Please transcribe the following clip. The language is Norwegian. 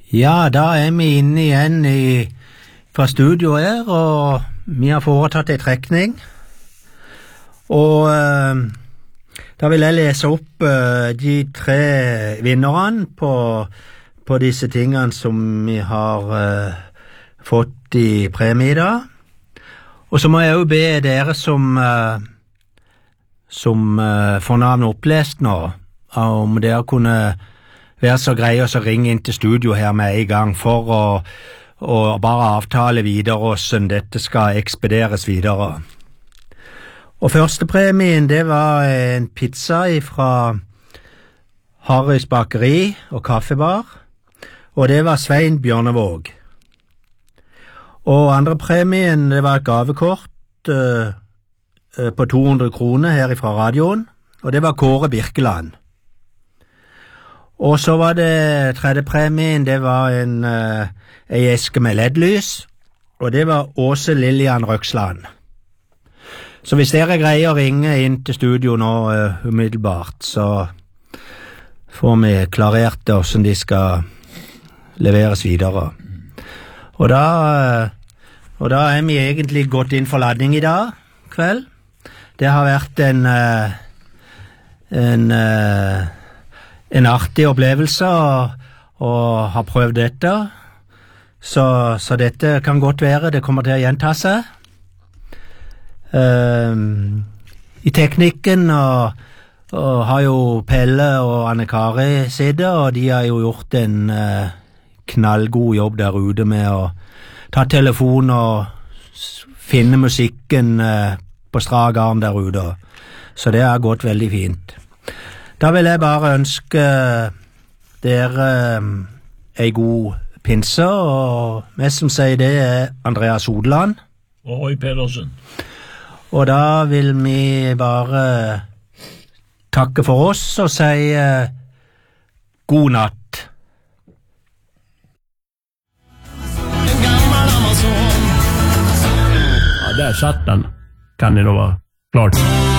Ja, da vi inne igjen fra studio her, og vi har foretatt en trekning. Og da vil jeg lese opp de 3 vinnerne på disse tingene som vi har fått i premie da. Og så må jeg jo be dere som får navnet opplest nå, om dere kunne være så greie og så ringe inn til studio her med en gang for å bare avtale videre hvordan dette skal ekspederes videre. Og første premien, det var en pizza fra Harrys bakeri og kaffebar, og det var Svein Bjørnevåg. Og andre premien, det var et gavekort på 200 kroner her fra radioen, og det var Kåre Birkeland. Og så var det tredje premien, det var en eske med LED-lys, og det var Åse Lillian Røksland. Så hvis dere greier å ringe inn til studio nå umiddelbart, så får vi klarert det hvordan de skal leveres videre. Og da vi egentlig gått inn for ladning i dag kveld. Det har vært en artig opplevelse å ha prøvd dette, så dette kan godt være, det kommer til å gjenta seg. I teknikken har jo Pelle og Anne-Kari sitte, og de har jo gjort en knallgod jobb der ute med å ta telefon og finne musikken på strak arm der ute, så det har gått veldig fint. Da vil jeg bare ønske dere en god pinse, og mest som sier det Andreas Hodeland. Og Roy Pedersen. Og da vil vi bare takke for oss og si god natt. Ja, der satt den. Kan det nå være klart.